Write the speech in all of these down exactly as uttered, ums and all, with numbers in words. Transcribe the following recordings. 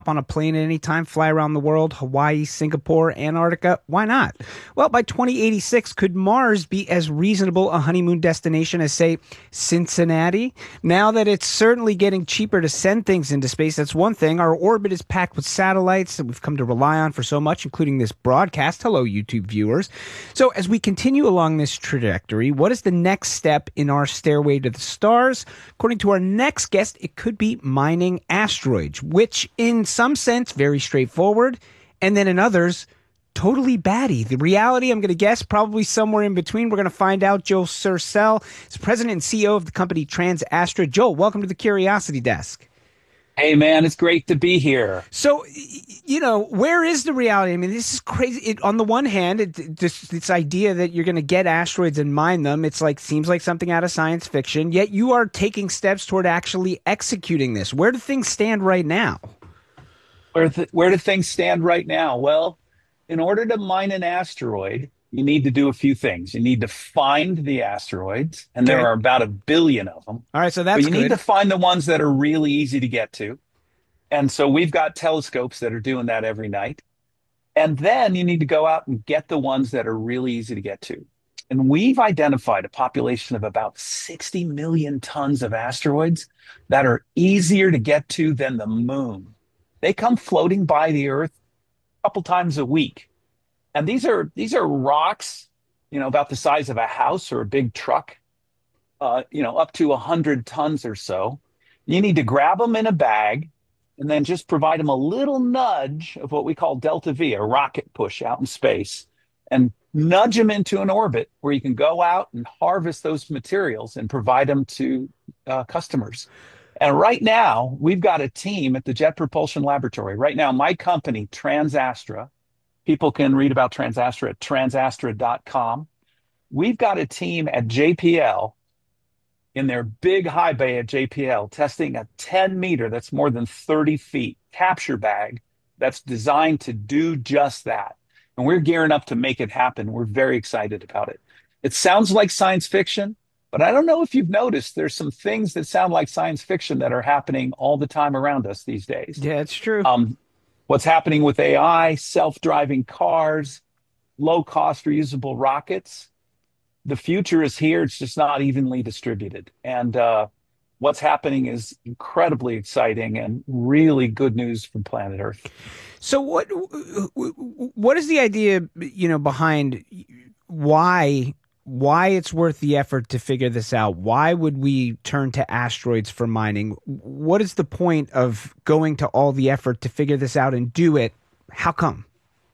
on a plane at any time, fly around the world, Hawaii, Singapore, Antarctica? Why not? Well, by twenty eighty-six, could Mars be as reasonable a honeymoon destination as, say, Cincinnati? Now that it's certainly getting cheaper to send things into space, that's one thing. Our orbit is packed with satellites that we've come to rely on for so much, including this broadcast. Hello, YouTube viewers. So as we continue along this trajectory, what is the next step in our stairway to the stars? According to our next guest, it could be mining asteroids, which in some sense, very straightforward, and then in others, totally batty. The reality, I'm going to guess, probably somewhere in between. We're going to find out. Joel Sercel is president and C E O of the company TransAstra. Joel, welcome to the Curiosity Desk. Hey, man, it's great to be here. So, you know, where is the reality? I mean, this is crazy. It, on the one hand, it, this, this idea that you're going to get asteroids and mine them, it's like, seems like something out of science fiction, yet you are taking steps toward actually executing this. Where do things stand right now? Where, th- where do things stand right now? Well, in order to mine an asteroid, you need to do a few things. You need to find the asteroids, and Okay. there are about a billion of them. All right, so that's But you good. need to find the ones that are really easy to get to. And so we've got telescopes that are doing that every night. And then you need to go out and get the ones that are really easy to get to. And we've identified a population of about sixty million tons of asteroids that are easier to get to than the moon. They come floating by the Earth a couple times a week. And these are these are rocks, you know, about the size of a house or a big truck, uh, you know, up to one hundred tons or so. You need to grab them in a bag and then just provide them a little nudge of what we call delta V, a rocket push out in space, and nudge them into an orbit where you can go out and harvest those materials and provide them to uh, customers. And right now, we've got a team at the Jet Propulsion Laboratory. Right now, my company, TransAstra, people can read about TransAstra at transastra dot com. We've got a team at J P L in their big high bay at J P L testing a ten meter, that's more than thirty feet, capture bag that's designed to do just that. And we're gearing up to make it happen. We're very excited about it. It sounds like science fiction, but I don't know if you've noticed, there's some things that sound like science fiction that are happening all the time around us these days. Yeah, it's true. Um, what's happening with A I, self-driving cars, low-cost reusable rockets. The future is here. It's just not evenly distributed. And uh, what's happening is incredibly exciting and really good news from planet Earth. So what what is the idea, you know, behind why why it's worth the effort to figure this out? Why would we turn to asteroids for mining? What is the point of going to all the effort to figure this out and do it? How come?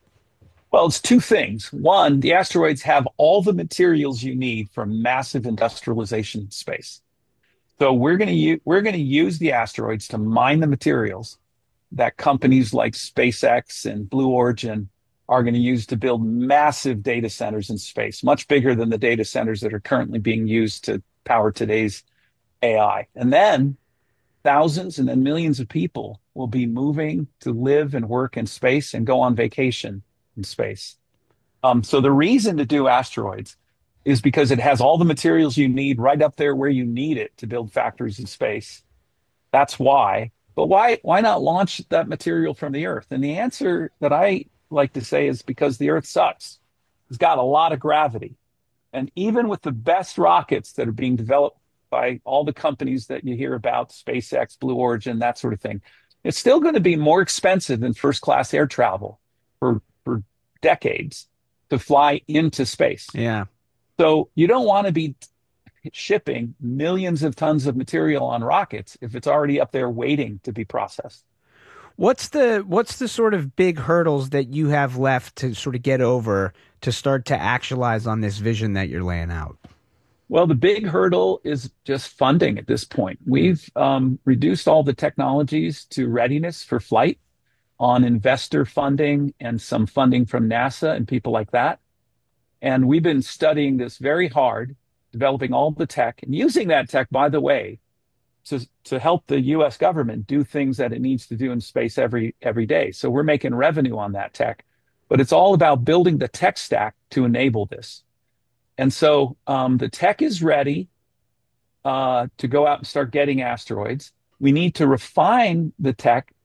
Well, it's two things. One, the asteroids have all the materials you need for massive industrialization in space. So we're going to u- we're going to use the asteroids to mine the materials that companies like SpaceX and Blue Origin are going to use to build massive data centers in space, much bigger than the data centers that are currently being used to power today's A I. And then thousands and then millions of people will be moving to live and work in space and go on vacation in space. Um, so the reason to do asteroids is because it has all the materials you need right up there where you need it to build factories in space. That's why. But why why not launch that material from the Earth? And the answer that I like to say is because the Earth sucks. It's got a lot of gravity. And even with the best rockets that are being developed by all the companies that you hear about, SpaceX, Blue Origin, that sort of thing, it's still going to be more expensive than first class air travel for, for decades to fly into space. Yeah. So you don't want to be shipping millions of tons of material on rockets if it's already up there waiting to be processed. What's the what's the sort of big hurdles that you have left to sort of get over to start to actualize on this vision that you're laying out? Well, the big hurdle is just funding at this point. We've um, reduced all the technologies to readiness for flight on investor funding and some funding from NASA and people like that. And we've been studying this very hard, developing all the tech and using that tech, by the way, to, to help the U S government do things that it needs to do in space every every day. So we're making revenue on that tech, but it's all about building the tech stack to enable this. And so um, the tech is ready uh, to go out and start getting asteroids. We need to refine the tech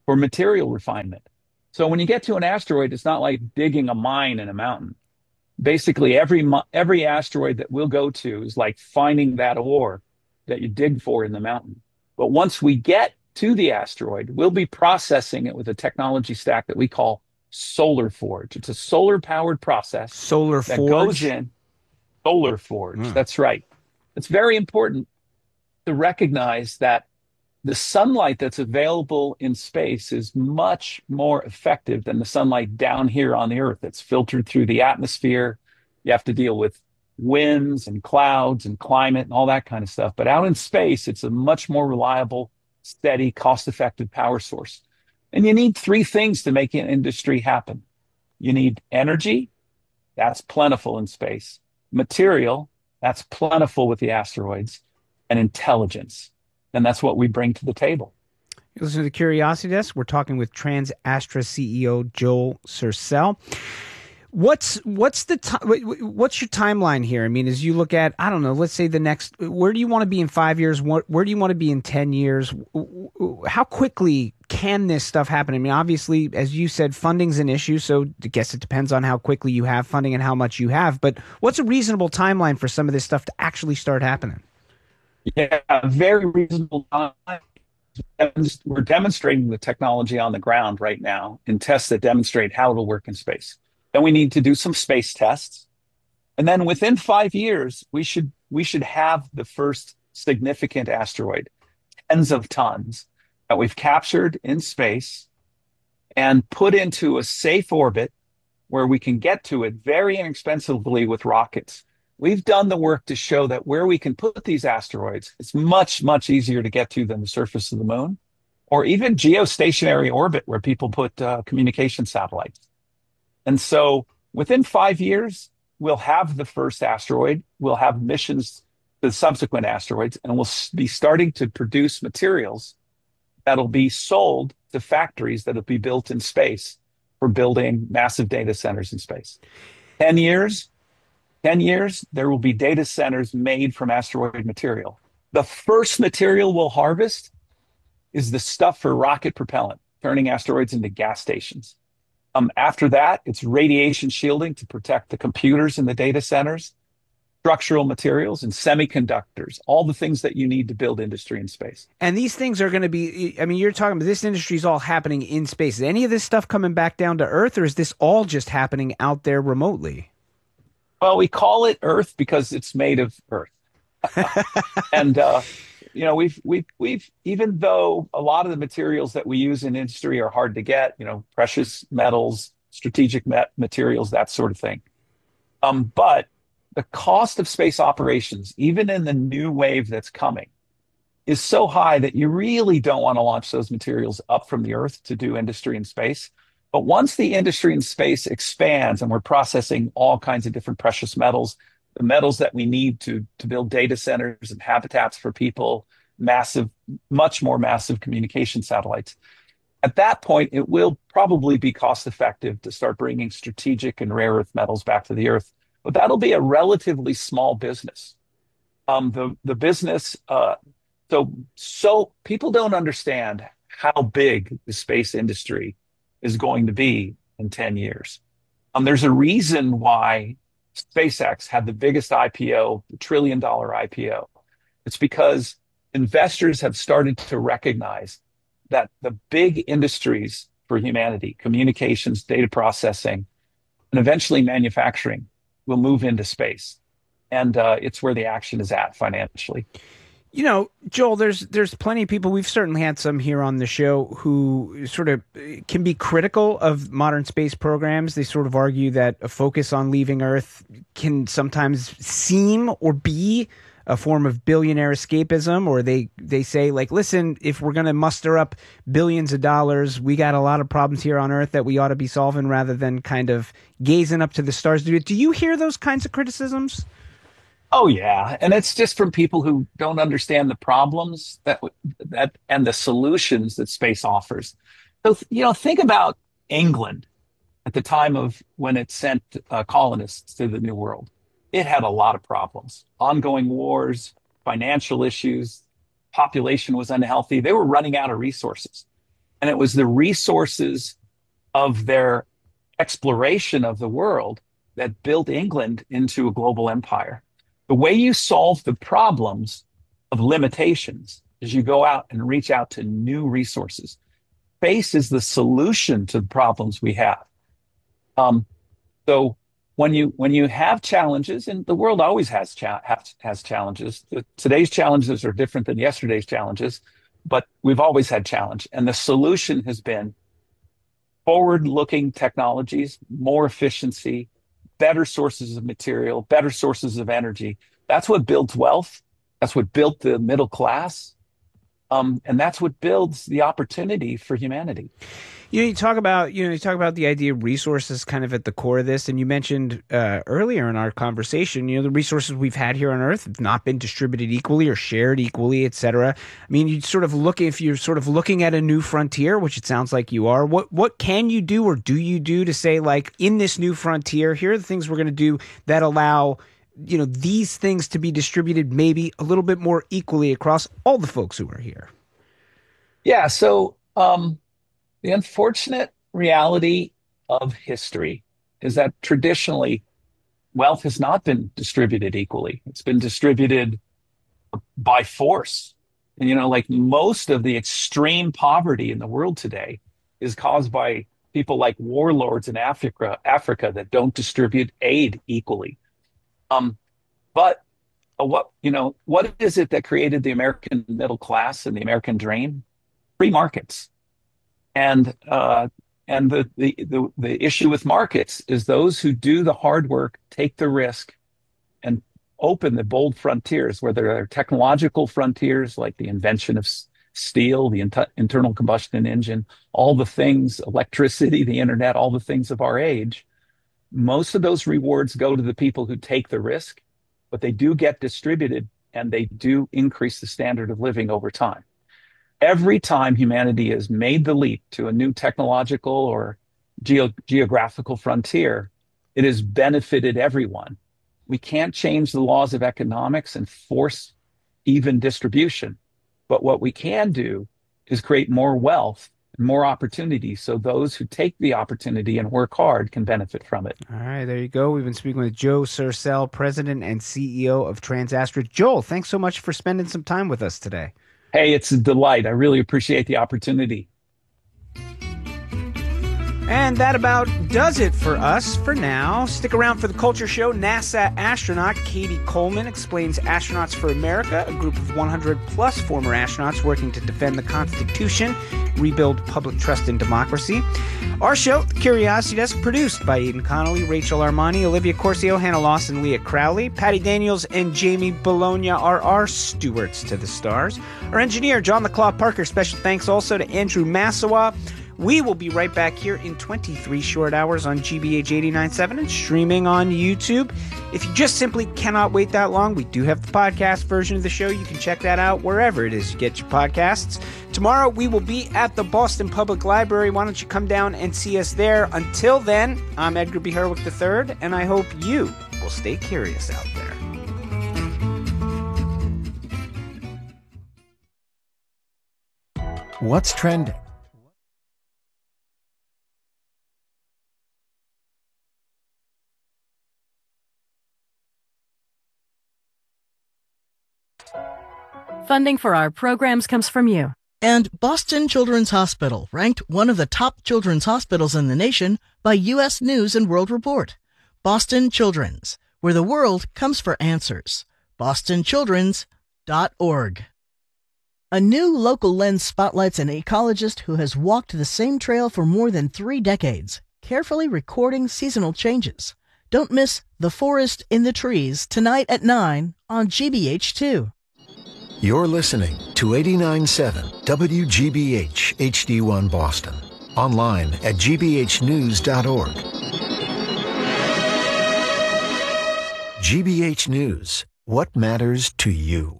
for material refinement. So when you get to an asteroid, it's not like digging a mine in a mountain. Basically, every every asteroid that we'll go to is like finding that ore that you dig for in the mountain. But once we get to the asteroid, we'll be processing it with a technology stack that we call Solar Forge. It's a solar powered process Solar that goes Forge. in. Solar Forge. Hmm. That's right. It's very important to recognize that the sunlight that's available in space is much more effective than the sunlight down here on the Earth. It's filtered through the atmosphere. You have to deal with winds and clouds and climate and all that kind of stuff. But out in space, it's a much more reliable, steady, cost-effective power source. And you need three things to make an industry happen. You need energy, that's plentiful in space, material, that's plentiful with the asteroids, and intelligence. And that's what we bring to the table. You listen to the Curiosity Desk. We're talking with TransAstra C E O Joel Sercel. What's what's the ti- what's your timeline here? I mean, as you look at, I don't know, let's say the next, where do you want to be in five years? Where, where do you want to be in ten years? How quickly can this stuff happen? I mean, obviously, as you said, funding's an issue, so I guess it depends on how quickly you have funding and how much you have. But what's a reasonable timeline for some of this stuff to actually start happening? Yeah, very reasonable time. We're demonstrating the technology on the ground right now in tests that demonstrate how it'll work in space. Then we need to do some space tests. And then within five years, we should we should have the first significant asteroid, tens of tons, that we've captured in space and put into a safe orbit where we can get to it very inexpensively with rockets. We've done the work to show that where we can put these asteroids, it's much, much easier to get to than the surface of the moon, or even geostationary orbit where people put uh, communication satellites. And so within five years, we'll have the first asteroid, we'll have missions to the subsequent asteroids, and we'll be starting to produce materials that'll be sold to factories that'll be built in space for building massive data centers in space. ten years, ten years, there will be data centers made from asteroid material. The first material we'll harvest is the stuff for rocket propellant, turning asteroids into gas stations. Um, after that, it's radiation shielding to protect the computers in the data centers, structural materials, and semiconductors, all the things that you need to build industry in space. And these things are going to be, I mean, you're talking about this industry is all happening in space. Is any of this stuff coming back down to Earth, or is this all just happening out there remotely? Well, we call it Earth because it's made of Earth. and, uh, you know, we've, we've, we've, even though a lot of the materials that we use in industry are hard to get, you know, precious metals, strategic met materials, that sort of thing. Um, but the cost of space operations, even in the new wave that's coming, is so high that you really don't want to launch those materials up from the Earth to do industry in space. But once the industry in space expands and we're processing all kinds of different precious metals, the metals that we need to, to build data centers and habitats for people, massive, much more massive communication satellites, at that point, it will probably be cost effective to start bringing strategic and rare earth metals back to the Earth. But that'll be a relatively small business. Um, the, the business, uh, so, so people don't understand how big the space industry is going to be in ten years. Um, there's a reason why SpaceX had the biggest I P O, the trillion dollar I P O. It's because investors have started to recognize that the big industries for humanity, communications, data processing, and eventually manufacturing, will move into space. And uh, it's where the action is at financially. You know, Joel, there's there's plenty of people, we've certainly had some here on the show, who sort of can be critical of modern space programs. They sort of argue that a focus on leaving Earth can sometimes seem or be a form of billionaire escapism, or they, they say, like, listen, if we're going to muster up billions of dollars, we got a lot of problems here on Earth that we ought to be solving rather than kind of gazing up to the stars. Do you hear those kinds of criticisms? Oh yeah, and it's just from people who don't understand the problems that that and the solutions that space offers. So you know, think about England at the time of when it sent uh, colonists to the New World. It had a lot of problems, ongoing wars, financial issues, population was unhealthy. They were running out of resources, And it was the resources of their exploration of the world that built England into a global empire. The way you solve the problems of limitations is you go out and reach out to new resources. Space is the solution to the problems we have. Um, so when you when you have challenges, and the world always has cha- has, has challenges. The, today's challenges are different than yesterday's challenges, but we've always had challenge. And the solution has been forward-looking technologies, more efficiency, better sources of material, better sources of energy. That's what builds wealth. That's what built the middle class. Um, and that's what builds the opportunity for humanity. You know, you talk about, you know, you talk about the idea of resources kind of at the core of this. And you mentioned uh, earlier in our conversation, you know, the resources we've had here on Earth have not been distributed equally or shared equally, et cetera. I mean, you sort of look, if you're sort of looking at a new frontier, which it sounds like you are, what, what can you do or do you do to say, like, in this new frontier, here are the things we're going to do that allow, you know, these things to be distributed maybe a little bit more equally across all the folks who are here? Yeah. So, um, the unfortunate reality of history is that traditionally wealth has not been distributed equally. It's been distributed by force. And, you know, like most of the extreme poverty in the world today is caused by people like warlords in Africa, Africa that don't distribute aid equally. Um, but uh, what, you know, what is it that created the American middle class and the American dream? Free markets. And uh, and the, the the the issue with markets is those who do the hard work, take the risk, and open the bold frontiers, whether they're technological frontiers like the invention of s- steel, the inter- internal combustion engine, all the things, electricity, the internet, all the things of our age. Most of those rewards go to the people who take the risk, but they do get distributed and they do increase the standard of living over time. Every time humanity has made the leap to a new technological or geo- geographical frontier, it has benefited everyone. We can't change the laws of economics and force even distribution. But what we can do is create more wealth and more opportunity so those who take the opportunity and work hard can benefit from it. All right, there you go. We've been speaking with Joe Sercel, President and C E O of TransAstra. Joel, thanks so much for spending some time with us today. Hey, it's a delight. I really appreciate the opportunity. And that about does it for us for now. Stick around for the Culture Show. NASA astronaut Katie Coleman explains Astronauts for America, a group of one hundred plus former astronauts working to defend the Constitution, rebuild public trust in democracy. Our show, The Curiosity Desk, produced by Aidan Connolly, Rachel Armani, Olivia Corcio, Hannah Lawson, Leah Crowley. Patty Daniels and Jamie Bologna are our stewards to the stars. Our engineer, John LeClaw Parker. Special thanks also to Andrew Massawa. We will be right back here in twenty-three short hours on G B H eighty-nine point seven and streaming on YouTube. If you just simply cannot wait that long, we do have the podcast version of the show. You can check that out wherever it is you get your podcasts. Tomorrow, we will be at the Boston Public Library. Why don't you come down and see us there? Until then, I'm Edgar B. Herwick the third, and I hope you will stay curious out there. What's trending? Funding for our programs comes from you. And Boston Children's Hospital, ranked one of the top children's hospitals in the nation by U S News and World Report. Boston Children's, where the world comes for answers. boston children's dot org. A new local lens spotlights an ecologist who has walked the same trail for more than three decades, carefully recording seasonal changes. Don't miss The Forest in the Trees tonight at nine on G B H two. You're listening to eighty-nine point seven W G B H H D one Boston. Online at g b h news dot org. G B H News. What matters to you?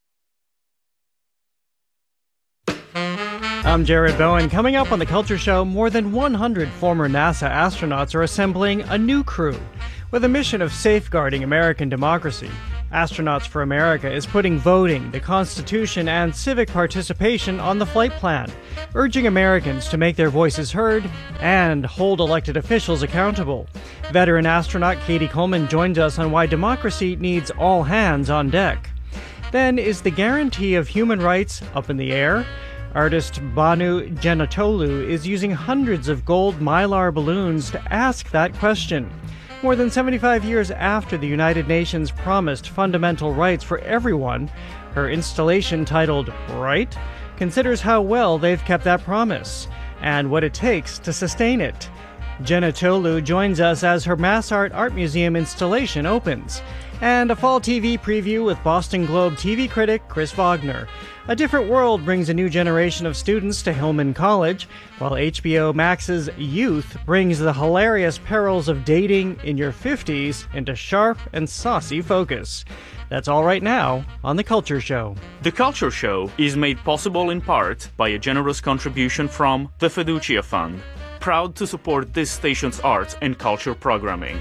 I'm Jared Bowen. Coming up on The Culture Show, more than one hundred former NASA astronauts are assembling a new crew with a mission of safeguarding American democracy. Astronauts for America is putting voting, the Constitution, and civic participation on the flight plan, urging Americans to make their voices heard and hold elected officials accountable. Veteran astronaut Katie Coleman joins us on why democracy needs all hands on deck. Then, is the guarantee of human rights up in the air? Artist Banu Genatolu is using hundreds of gold mylar balloons to ask that question. More than seventy-five years after the United Nations promised fundamental rights for everyone, her installation titled Right considers how well they've kept that promise and what it takes to sustain it. Genatolu joins us as her Mass Art Art Museum installation opens, and a fall T V preview with Boston Globe T V critic Chris Wagner. A Different World brings a new generation of students to Hillman College, while H B O Max's Youth brings the hilarious perils of dating in your fifties into sharp and saucy focus. That's all right now on The Culture Show. The Culture Show is made possible in part by a generous contribution from the Fiducia Fund, proud to support this station's arts and culture programming.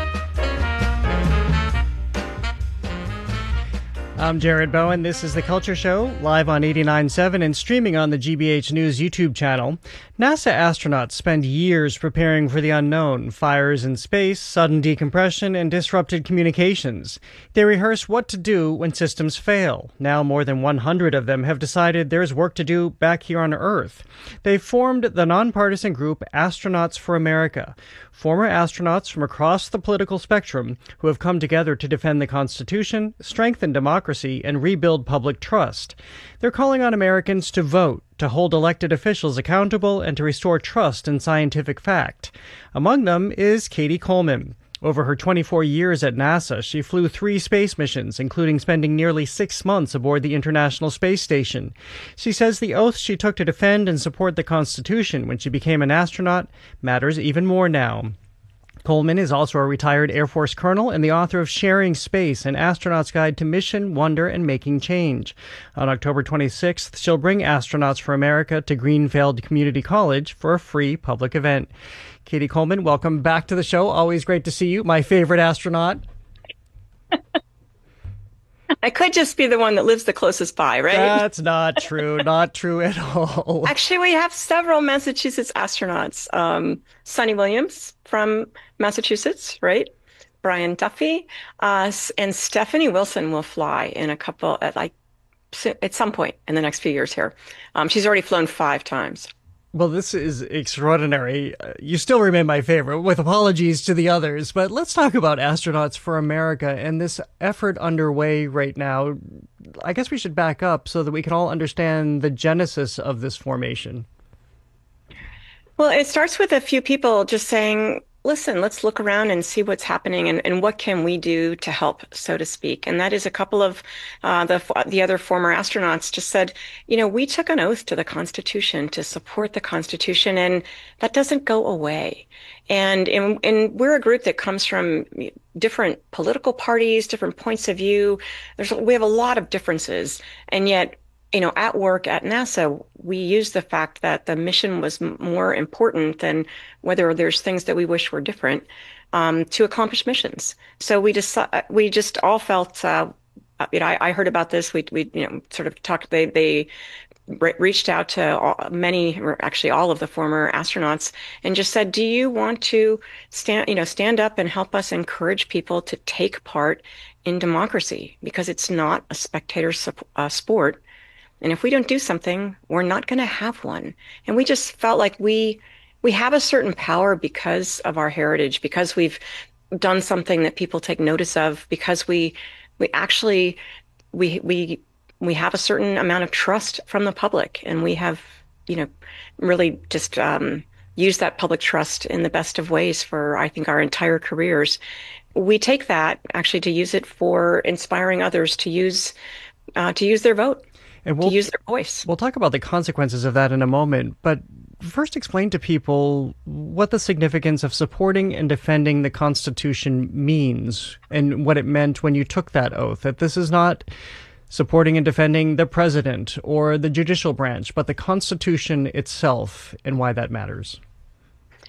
I'm Jared Bowen. This is The Culture Show, live on eighty-nine point seven and streaming on the G B H News YouTube channel. NASA astronauts spend years preparing for the unknown, fires in space, sudden decompression, and disrupted communications. They rehearse what to do when systems fail. Now more than one hundred of them have decided there's work to do back here on Earth. They've formed the nonpartisan group Astronauts for America, former astronauts from across the political spectrum who have come together to defend the Constitution, strengthen democracy, and rebuild public trust. They're calling on Americans to vote, to hold elected officials accountable, and to restore trust in scientific fact. Among them is Katie Coleman. Over her twenty-four years at NASA, she flew three space missions, including spending nearly six months aboard the International Space Station. She says the oath she took to defend and support the Constitution when she became an astronaut matters even more now. Coleman is also a retired Air Force colonel and the author of Sharing Space, an astronaut's guide to mission, wonder, and making change. On October twenty-sixth, she'll bring Astronauts for America to Greenfield Community College for a free public event. Katie Coleman, welcome back to the show. Always great to see you, my favorite astronaut. I could just be the one that lives the closest by, right? That's not true. Not true at all. Actually, we have several Massachusetts astronauts. Um, Sonny Williams from Massachusetts, right? Brian Duffy, uh, and Stephanie Wilson will fly in a couple at like at some point in the next few years here. Um, she's already flown five times. Well, this is extraordinary. You still remain my favorite, with apologies to the others. But let's talk about Astronauts for America and this effort underway right now. I guess we should back up so that we can all understand the genesis of this formation. Well, it starts with a few people just saying, listen, let's look around and see what's happening and, and what can we do to help, so to speak. And that is a couple of uh, the the other former astronauts just said, you know, we took an oath to the Constitution to support the Constitution, and that doesn't go away. And, and, and we're a group that comes from different political parties, different points of view. There's we have a lot of differences, and yet, you know, at work at NASA, we use the fact that the mission was more important than whether there's things that we wish were different um, to accomplish missions. So we just we just all felt, uh, you know, I, I heard about this. We we you know sort of talked. They they re- reached out to all, many, or actually all of the former astronauts, and just said, "Do you want to stand you know stand up and help us encourage people to take part in democracy, because it's not a spectator uh, sport." And if we don't do something, we're not going to have one. And we just felt like we we have a certain power because of our heritage, because we've done something that people take notice of, because we we actually we we we have a certain amount of trust from the public, and we have, you know, really just um, used that public trust in the best of ways for, I think, our entire careers. We take that actually to use it for inspiring others to use uh, to use their vote. And we'll, to use their voice. We'll talk about the consequences of that in a moment, but first explain to people what the significance of supporting and defending the Constitution means and what it meant when you took that oath, that this is not supporting and defending the president or the judicial branch, but the Constitution itself, and why that matters.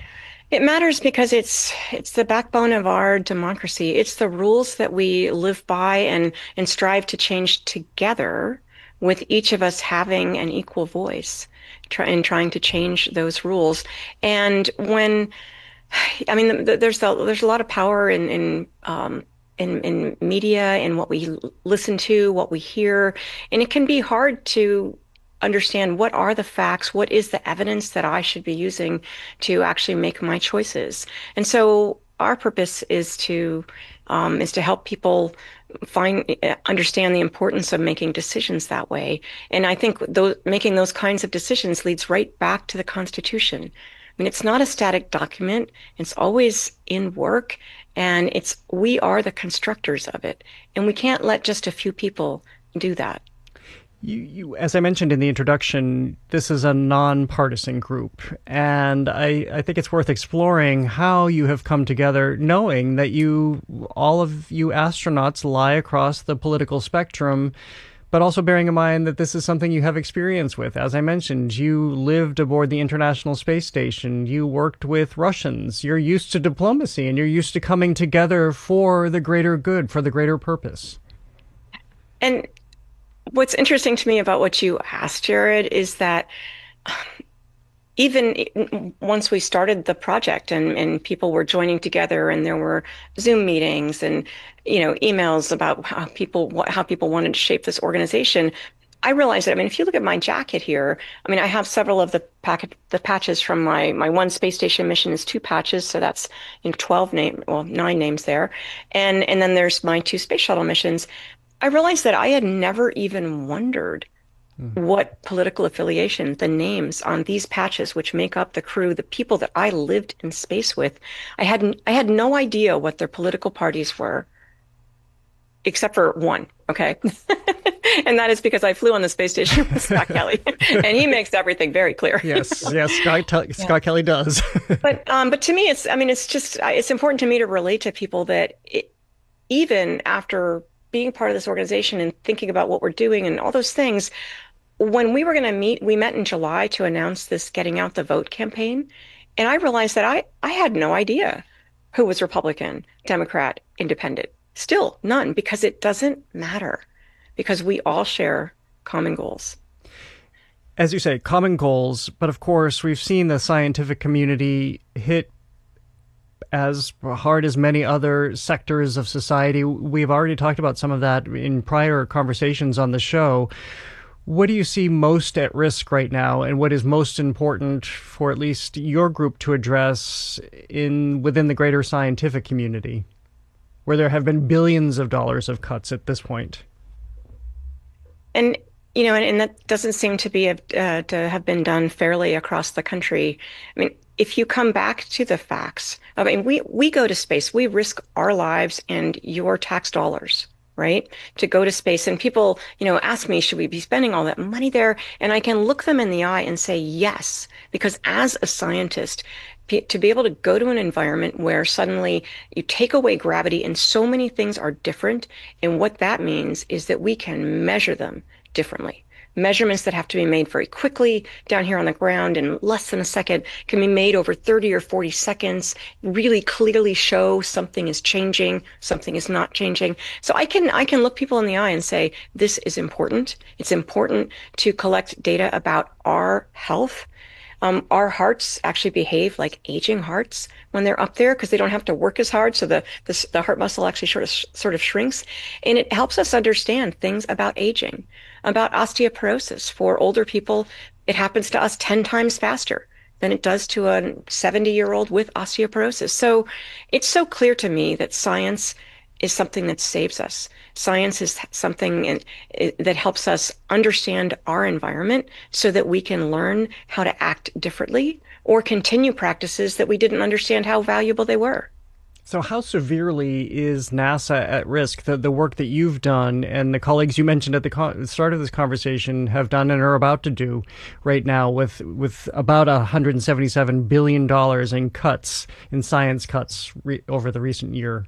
It matters because it's it's the backbone of our democracy. It's the rules that we live by and and strive to change together, with each of us having an equal voice try, in trying to change those rules. And when, I mean, there's a, there's a lot of power in in um, in, in media, in what we listen to, what we hear, and it can be hard to understand what are the facts, what is the evidence that I should be using to actually make my choices. And so our purpose is to um, is to help people find understand the importance of making decisions that way. And I think those, making those kinds of decisions leads right back to the Constitution. I mean, it's not a static document. It's always in work, and it's we are the constructors of it, and we can't let just a few people do that. You, you, as I mentioned in the introduction, this is a nonpartisan group, and I, I think it's worth exploring how you have come together, knowing that you, all of you astronauts, lie across the political spectrum, but also bearing in mind that this is something you have experience with. As I mentioned, you lived aboard the International Space Station, you worked with Russians, you're used to diplomacy, and you're used to coming together for the greater good, for the greater purpose. And what's interesting to me about what you asked, Jared, is that even once we started the project and, and people were joining together and there were Zoom meetings and, you know, emails about how people, how people wanted to shape this organization, I realized that, I mean, if you look at my jacket here, I mean, I have several of the packet, the patches from my, my one space station mission is two patches. So that's, you know, twelve name, well, nine names there. And, and then there's my two space shuttle missions. I realized that I had never even wondered mm. what political affiliation, the names on these patches, which make up the crew, the people that I lived in space with, I had I had no idea what their political parties were, except for one, okay? And that is because I flew on the space station with Scott Kelly, and he makes everything very clear. Yes, yes, Scott, Scott yeah. Kelly does. but um, but to me, it's I mean, it's just it's important to me to relate to people that it, even after being part of this organization and thinking about what we're doing and all those things, when we were going to meet, we met in July to announce this Getting Out the Vote campaign. And I realized that I, I had no idea who was Republican, Democrat, Independent. Still none, because it doesn't matter, because we all share common goals. As you say, common goals. But of course, we've seen the scientific community hit as hard as many other sectors of society. We've already talked about some of that in prior conversations on the show. What do you see most at risk right now, and what is most important for at least your group to address in within the greater scientific community, where there have been billions of dollars of cuts at this point? And you know, and, and that doesn't seem to be a, uh, to have been done fairly across the country. I mean, if you come back to the facts, I mean, we, we go to space, we risk our lives and your tax dollars, right? To go to space. And people, you know, ask me, should we be spending all that money there? And I can look them in the eye and say, yes, because as a scientist, to be able to go to an environment where suddenly you take away gravity and so many things are different. And what that means is that we can measure them differently. Measurements that have to be made very quickly down here on the ground in less than a second can be made over thirty or forty seconds, really clearly show something is changing, something is not changing. So I can I can look people in the eye and say, this is important. It's important to collect data about our health. Um, our hearts actually behave like aging hearts when they're up there because they don't have to work as hard. So the, the, the heart muscle actually sort of, sort of shrinks. And it helps us understand things about aging, about osteoporosis. For older people, it happens to us ten times faster than it does to a seventy-year-old with osteoporosis. So it's so clear to me that science is something that saves us. Science is something in, that helps us understand our environment so that we can learn how to act differently or continue practices that we didn't understand how valuable they were. So how severely is NASA at risk? The, the work that you've done and the colleagues you mentioned at the co- start of this conversation have done and are about to do right now with, with about one hundred seventy-seven billion dollars in cuts, in science cuts re- over the recent year.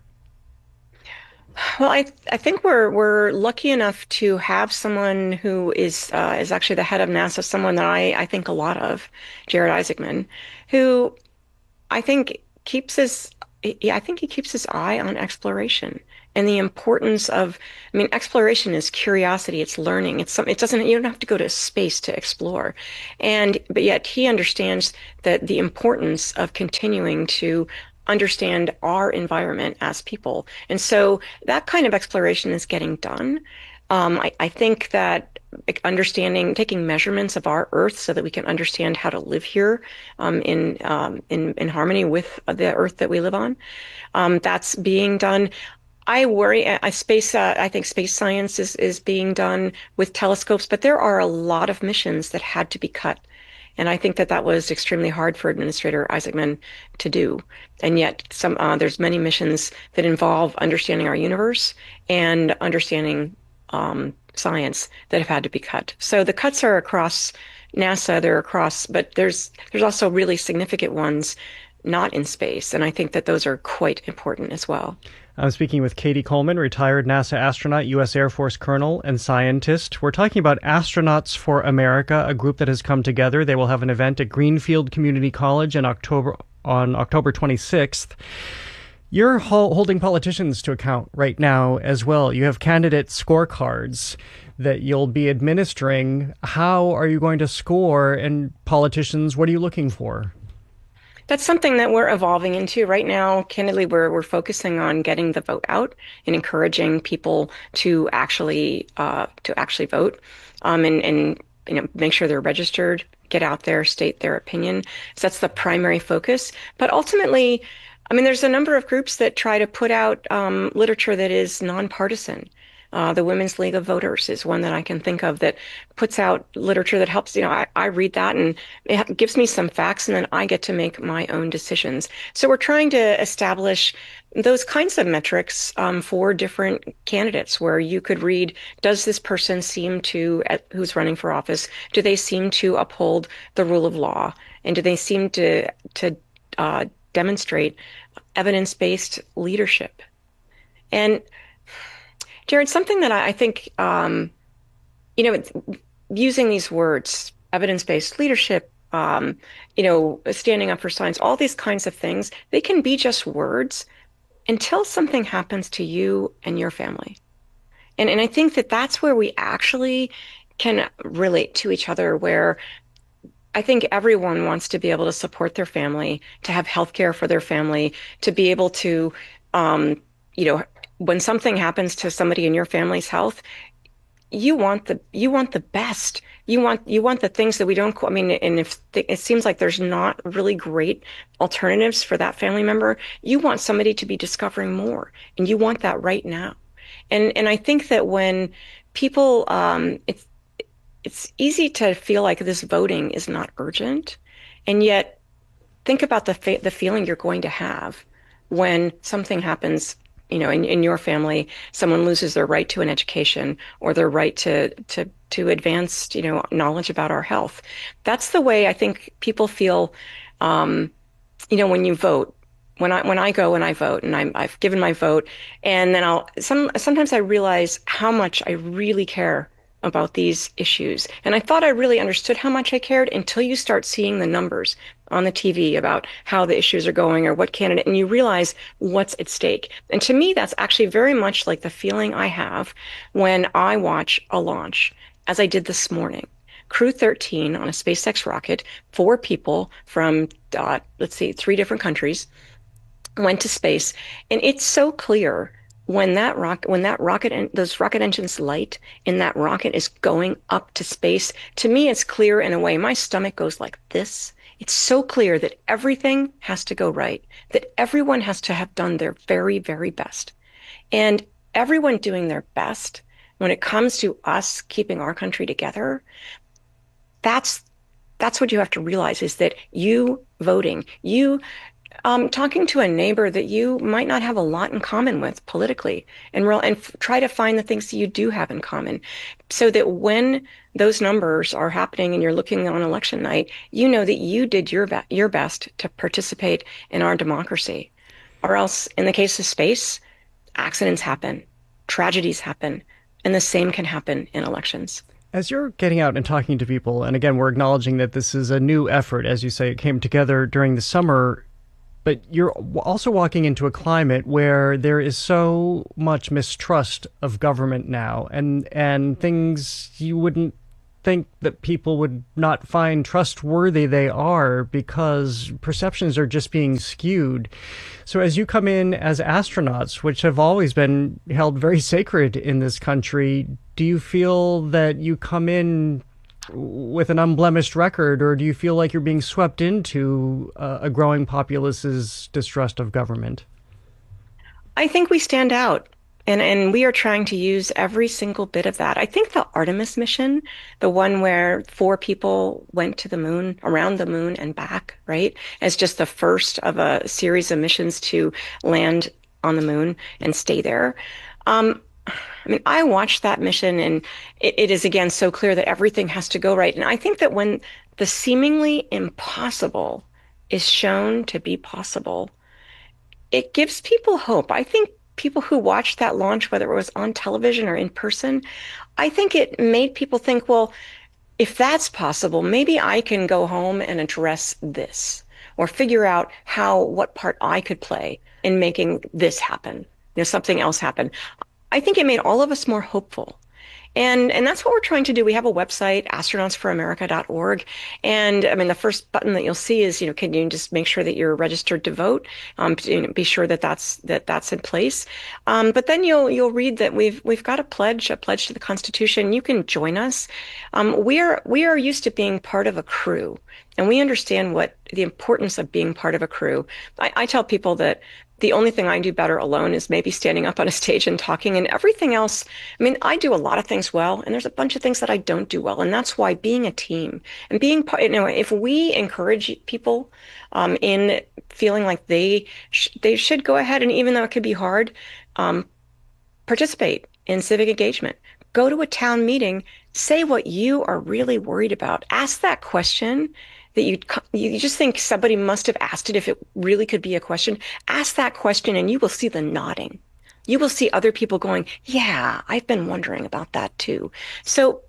Well, I I think we're we're lucky enough to have someone who is uh, is actually the head of NASA, someone that I, I think a lot of, Jared Isaacman, who I think keeps his, I think he keeps his eye on exploration and the importance of, I mean, exploration is curiosity, it's learning, it's some, it doesn't, you don't have to go to space to explore. And, but yet he understands that the importance of continuing to understand our environment as people. And so that kind of exploration is getting done. Um, I, I think that understanding, taking measurements of our Earth so that we can understand how to live here um, in, um, in in harmony with the Earth that we live on, um, that's being done. I worry. I space. Uh, I think space science is is being done with telescopes, but there are a lot of missions that had to be cut, and I think that that was extremely hard for Administrator Isaacman to do. And yet, some uh, there's many missions that involve understanding our universe and understanding Um, science that have had to be cut. So the cuts are across NASA, they're across, but there's there's also really significant ones not in space, and I think that those are quite important as well. I'm speaking with Katie Coleman, retired NASA astronaut, U S Air Force colonel, and scientist. We're talking about Astronauts for America, a group that has come together. They will have an event at Greenfield Community College in October on October twenty-sixth. You're holding politicians to account right now as well. You have candidate scorecards that you'll be administering. How are you going to score? And politicians, what are you looking for? That's something that we're evolving into right now. Candidly, we're we're focusing on getting the vote out and encouraging people to actually uh, to actually vote, um, and and you know make sure they're registered, get out there, state their opinion. So that's the primary focus. But ultimately, I mean, there's a number of groups that try to put out um, literature that is nonpartisan. Uh, the Women's League of Voters is one that I can think of that puts out literature that helps, you know, I, I read that and it gives me some facts and then I get to make my own decisions. So we're trying to establish those kinds of metrics um, for different candidates where you could read, does this person seem to, who's running for office, do they seem to uphold the rule of law? And do they seem to, to uh, demonstrate evidence-based leadership? And Jared, something that I think, um, you know, using these words, evidence-based leadership, um, you know, standing up for science, all these kinds of things, they can be just words until something happens to you and your family. And, and I think that that's where we actually can relate to each other, where I think everyone wants to be able to support their family, to have health care for their family, to be able to, um, you know, when something happens to somebody in your family's health, you want the you want the best. You want you want the things that we don't. I mean, and if th- it seems like there's not really great alternatives for that family member, you want somebody to be discovering more, and you want that right now. And and I think that when people, um, it's it's easy to feel like this voting is not urgent, and yet think about the fa- the feeling you're going to have when something happens. You know, in, in your family, someone loses their right to an education or their right to to to advanced, you know, knowledge about our health. That's the way I think people feel. Um, you know, when you vote, when I when I go and I vote, and I'm, I've given my vote, and then I'll some sometimes I realize how much I really care about these issues. And I thought I really understood how much I cared until you start seeing the numbers on the T V about how the issues are going or what candidate, and you realize what's at stake. And to me, that's actually very much like the feeling I have when I watch a launch, as I did this morning. Crew thirteen on a SpaceX rocket, four people from, uh, let's see, three different countries went to space. And it's so clear when that rocket, when that rocket, en- those rocket engines light and that rocket is going up to space, to me, it's clear in a way. My stomach goes like this. It's so clear that everything has to go right, that everyone has to have done their very, very best. And everyone doing their best, when it comes to us keeping our country together, that's that's what you have to realize, is that you voting, you um, talking to a neighbor that you might not have a lot in common with politically, and real, and f- try to find the things that you do have in common, so that when those numbers are happening and you're looking on election night, you know that you did your be- your best to participate in our democracy. Or else, in the case of space, accidents happen, tragedies happen, and the same can happen in elections. As you're getting out and talking to people, and again, we're acknowledging that this is a new effort, as you say, it came together during the summer. But you're also walking into a climate where there is so much mistrust of government now, and and things you wouldn't think that people would not find trustworthy they are, because perceptions are just being skewed. So as you come in as astronauts, which have always been held very sacred in this country, do you feel that you come in with an unblemished record, or do you feel like you're being swept into uh, a growing populace's distrust of government? I think we stand out. And and we are trying to use every single bit of that. I think the Artemis mission, the one where four people went to the moon, around the moon and back, right, as just the first of a series of missions to land on the moon and stay there. Um, I mean, I watched that mission, and it, it is, again, so clear that everything has to go right. And I think that when the seemingly impossible is shown to be possible, it gives people hope. I think people who watched that launch, whether it was on television or in person, I think it made people think, well, if that's possible, maybe I can go home and address this, or figure out how, what part I could play in making this happen, you know, something else happen. I think it made all of us more hopeful. And and that's what we're trying to do. We have a website, astronauts for america dot org. And I mean, the first button that you'll see is, you know, can you just make sure that you're registered to vote? Um, you know, be sure that that's that that's in place. Um, but then you'll you'll read that we've we've got a pledge, a pledge to the Constitution. You can join us. Um, we are we are used to being part of a crew, and we understand what the importance of being part of a crew. I, I tell people that the only thing I do better alone is maybe standing up on a stage and talking, and everything else. I mean, I do a lot of things well, and there's a bunch of things that I don't do well. And that's why being a team and being part, you know, if we encourage people um, in feeling like they, sh- they should go ahead, and even though it could be hard, um, participate in civic engagement, go to a town meeting, say what you are really worried about, ask that question that you you just think somebody must have asked it if it really could be a question. Ask that question and you will see the nodding. You will see other people going, yeah, I've been wondering about that too. So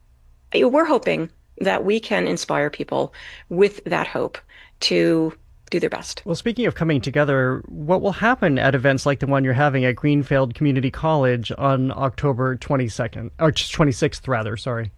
we're hoping that we can inspire people with that hope to do their best. Well, speaking of coming together, what will happen at events like the one you're having at Greenfield Community College on October twenty-second, or twenty-sixth rather, sorry?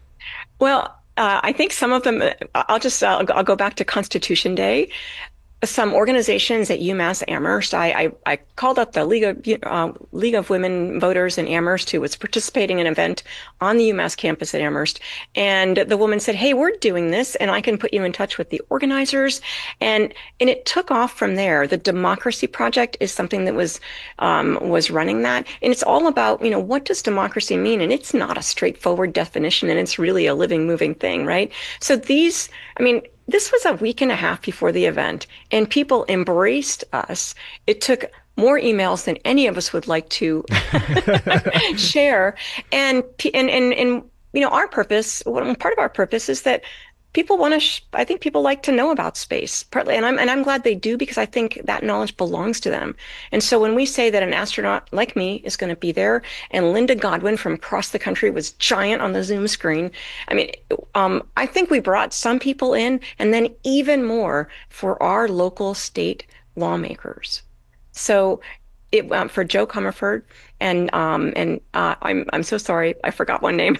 Well, Uh, I think some of them, I'll just, uh, I'll go back to Constitution Day. Some organizations at UMass Amherst, I, I, I called up the League of, uh, League of Women Voters in Amherst, who was participating in an event on the UMass campus at Amherst. And the woman said, hey, we're doing this, and I can put you in touch with the organizers. And and it took off from there. The Democracy Project is something that was um, was running that. And it's all about, you know, what does democracy mean? And it's not a straightforward definition, and it's really a living, moving thing, right? So these, I mean, this was a week and a half before the event, and people embraced us. It took more emails than any of us would like to share. And, and, and, and, you know, our purpose, part of our purpose is that people want to, sh- I think people like to know about space, partly, and I'm, and I'm glad they do, because I think that knowledge belongs to them. And so when we say that an astronaut like me is going to be there, and Linda Godwin from across the country was giant on the Zoom screen, I mean, um, I think we brought some people in, and then even more for our local state lawmakers. So it, um, for Joe Comerford, and, um, and, uh, I'm, I'm so sorry, I forgot one name.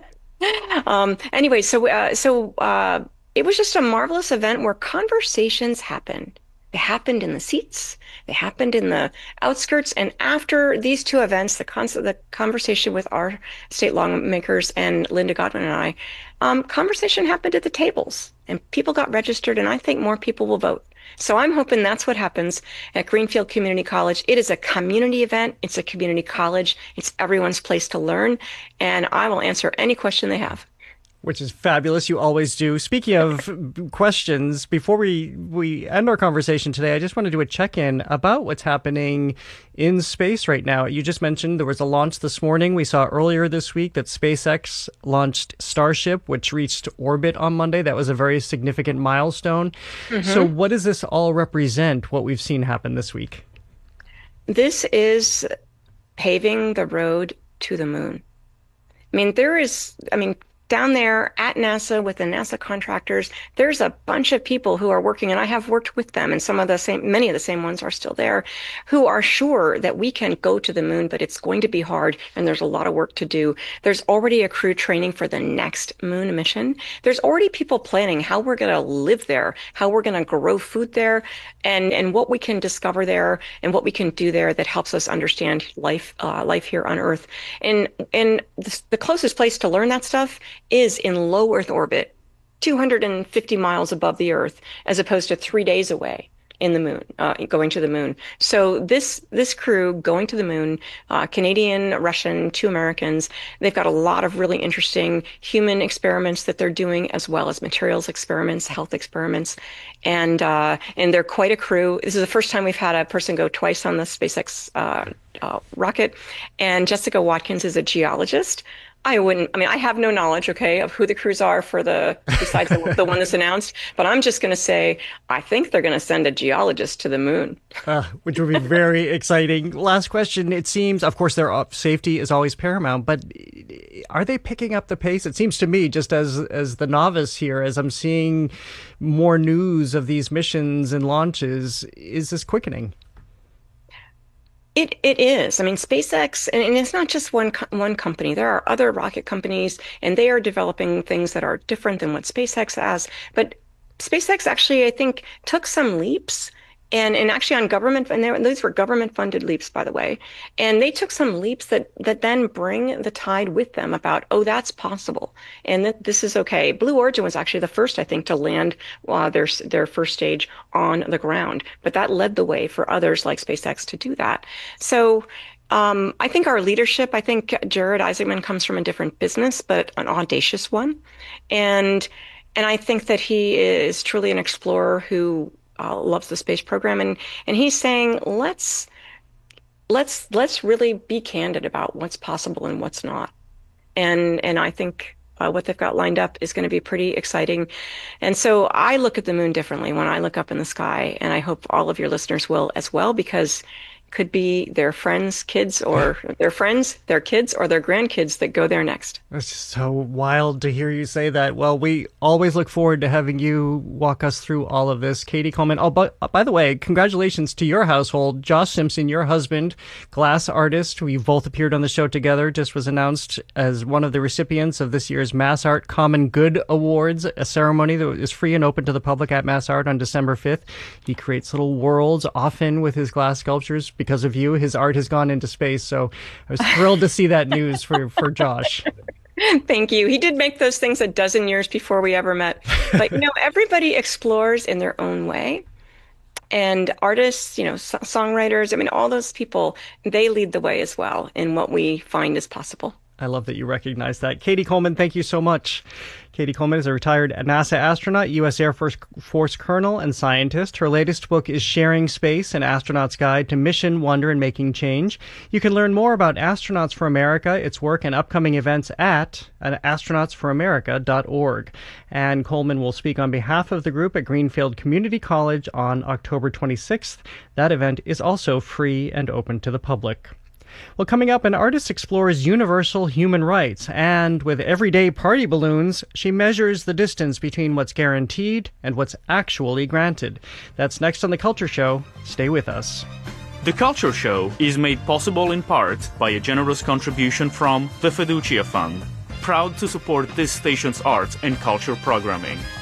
Um, anyway, so uh, so uh, it was just a marvelous event where conversations happened. They happened in the seats. They happened in the outskirts. And after these two events, the, con- the conversation with our state lawmakers and Linda Godwin and I, um, conversation happened at the tables, and people got registered, and I think more people will vote. So I'm hoping that's what happens at Greenfield Community College. It is a community event. It's a community college. It's everyone's place to learn. And I will answer any question they have. Which is fabulous. You always do. Speaking of questions, before we, we end our conversation today, I just want to do a check-in about what's happening in space right now. You just mentioned there was a launch this morning. We saw earlier this week that SpaceX launched Starship, which reached orbit on Monday. That was a very significant milestone. Mm-hmm. So what does this all represent, what we've seen happen this week? This is paving the road to the moon. I mean, there is, I mean, down there at NASA with the NASA contractors, there's a bunch of people who are working, and I have worked with them, and some of the same, many of the same ones are still there, who are sure that we can go to the moon, but it's going to be hard, and there's a lot of work to do. There's already a crew training for the next moon mission. There's already people planning how we're going to live there, how we're going to grow food there, and, and what we can discover there, and what we can do there that helps us understand life, uh, life here on Earth. And, and the, the closest place to learn that stuff is in low Earth orbit, two hundred fifty miles above the Earth, as opposed to three days away in the moon, uh, going to the moon. So this this crew going to the moon, uh, Canadian, Russian, two Americans, they've got a lot of really interesting human experiments that they're doing, as well as materials experiments, health experiments, and uh, and they're quite a crew. This is the first time we've had a person go twice on the SpaceX uh, uh, rocket, and Jessica Watkins is a geologist. I wouldn't, I mean, I have no knowledge, okay, of who the crews are for the, besides the, the one that's announced, but I'm just going to say, I think they're going to send a geologist to the moon. Uh, which would be very exciting. Last question. It seems, of course, their safety is always paramount, but are they picking up the pace? It seems to me, just as, as the novice here, as I'm seeing more news of these missions and launches, is this quickening? It it is. I mean, SpaceX, and, and it's not just one one company. There are other rocket companies, and they are developing things that are different than what SpaceX has. But SpaceX actually, I think, took some leaps, and and actually on government, and they, these were government-funded leaps, by the way. And they took some leaps that that then bring the tide with them about, oh, that's possible, and that this is okay. Blue Origin was actually the first, I think, to land uh, their their first stage on the ground, but that led the way for others like SpaceX to do that. So um, I think our leadership, I think Jared Isaacman comes from a different business, but an audacious one, and and I think that he is truly an explorer who Uh, loves the space program, and and he's saying let's let's let's really be candid about what's possible and what's not, and and I think uh, what they've got lined up is going to be pretty exciting. And so I look at the moon differently when I look up in the sky, and I hope all of your listeners will as well, because could be their friends' kids, or their friends, their kids, or their grandkids that go there next. It's so wild to hear you say that. Well, we always look forward to having you walk us through all of this. Katie Coleman. Oh, but by the way, congratulations to your household. Josh Simpson, your husband, glass artist. We've both appeared on the show together. Just was announced as one of the recipients of this year's MassArt Common Good Awards, a ceremony that is free and open to the public at MassArt on December fifth. He creates little worlds, often with his glass sculptures. Because of you, his art has gone into space. So I was thrilled to see that news for, for Josh. Thank you. He did make those things a dozen years before we ever met. But, you know, everybody explores in their own way. And artists, you know, so- songwriters, I mean, all those people, they lead the way as well in what we find is possible. I love that you recognize that. Katie Coleman, thank you so much. Katie Coleman is a retired NASA astronaut, U S Air Force, Force colonel, and scientist. Her latest book is Sharing Space, An Astronaut's Guide to Mission, Wonder, and Making Change. You can learn more about Astronauts for America, its work, and upcoming events at astronauts for america dot org. And Coleman will speak on behalf of the group at Greenfield Community College on October twenty-sixth. That event is also free and open to the public. Well, coming up, an artist explores universal human rights, and with everyday party balloons, she measures the distance between what's guaranteed and what's actually granted. That's next on The Culture Show. Stay with us. The Culture Show is made possible in part by a generous contribution from the Fiducia Fund, proud to support this station's arts and culture programming.